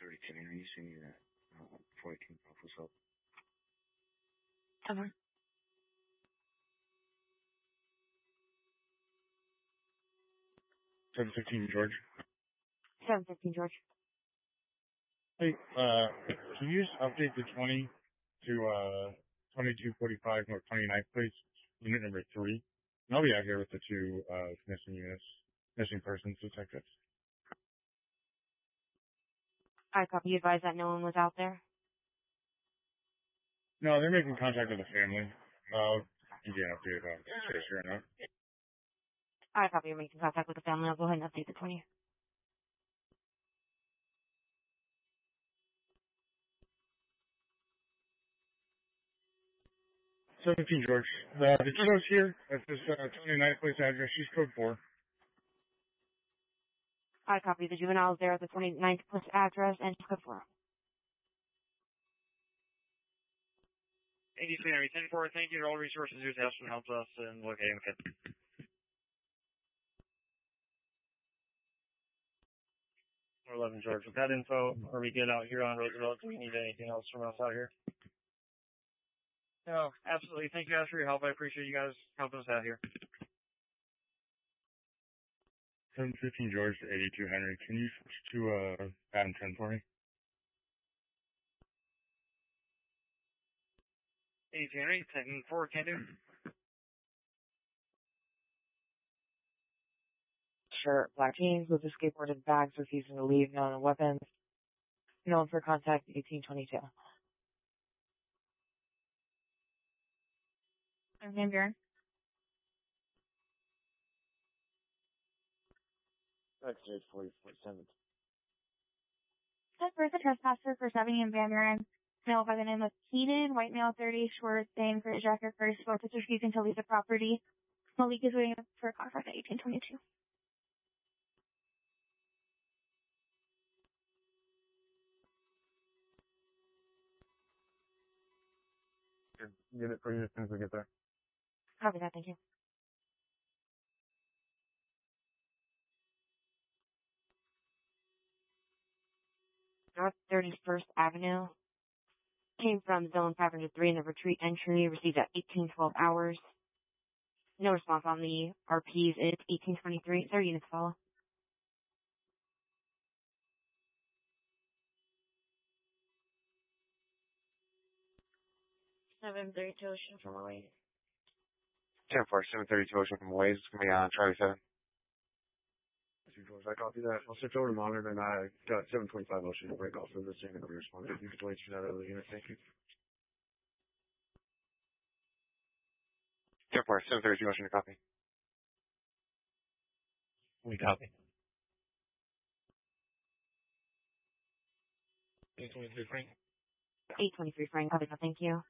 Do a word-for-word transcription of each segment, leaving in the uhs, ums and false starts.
thirty-two. Are you seeing that uh, before I came off was up? Over. seven fifteen, George. seven fifteen, George. Hey, uh, can you just update the twenty to, uh, twenty-two forty-five North twenty-ninth, please? Unit number three. And I'll be out here with the two, uh, missing units, missing persons detectives. I copy. You advise that no one was out there? No, they're making contact with the family. Uh, you get an update about the situation right now. I copy. You're making contact with the family. I'll go ahead and update the twenty. seventeen, George. Uh, the kiddo's here at this, uh, twenty-ninth place address. She's code four. I copy. The juvenile's there at the twenty-ninth plus address and code four. eighty-three Henry ten four, thank you to all resources whose house helped us in locating the kid. eleven George, with that info, are we good out here on Roosevelt? Do we need anything else from us out here? No, absolutely. Thank you guys for your help. I appreciate you guys helping us out here. seven fifteen George to eighty-two Henry. Can you switch to, uh, Adam ten for me? eighty-two Henry, ten four, can do. Sure. Black jeans with the skateboarded bags, refusing to leave, known weapons. Known for contact eighteen twenty-two. I'm Van Buren. X-ray forty forty-seven. Set for the trespasser for seventy in Van Buren. Male by the name of Keaton, white male, thirty, short, thin, gray jacket, first, both is refusing to leave the property. Malik is waiting for a contact at eighteen twenty-two. Get it for you as soon as we get there. Copy that. Thank you. North thirty-first Avenue. Came from zone five hundred three in the retreat entry, received at eighteen twelve hours. No response on the R Ps. It's eighteen twenty-three. thirty units follow. seven thirty-two Ocean from Hawaii. ten four, seven thirty-two Ocean from Waze. It's going to be on Charlie seven. I copy that. I'll switch over to monitor, and I got seven twenty-five Ocean to break off of this unit. I'll be responding. You can wait for that other unit. Thank you. ten four, seven thirty-two Ocean to copy. We copy. eight twenty-three Frank. eight twenty-three Frank. Copy that. Thank you.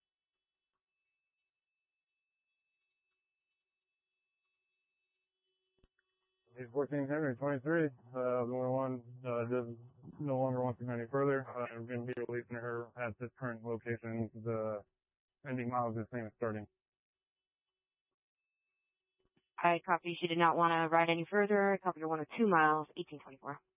He's fourteen Henry, twenty-three. Uh, the only one, uh, does no longer want to go any further. Uh, I'm going to be releasing her at this current location. The ending miles is the same as starting. I copy. She did not want to ride any further. Copy her one or two miles. eighteen twenty-four.